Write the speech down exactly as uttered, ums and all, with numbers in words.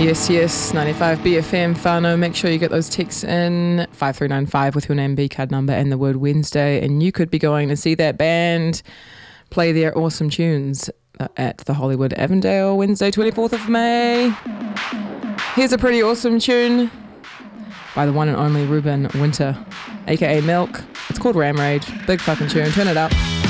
Yes, yes, ninety-five B F M, whānau. Make sure you get those texts in, five three nine five with your name, B-card number and the word Wednesday, and you could be going to see that band play their awesome tunes at the Hollywood Avondale, Wednesday twenty-fourth of May. Here's a pretty awesome tune by the one and only Ruben Winter, aka Milk. It's called Ram Rage. Big fucking tune, turn it up.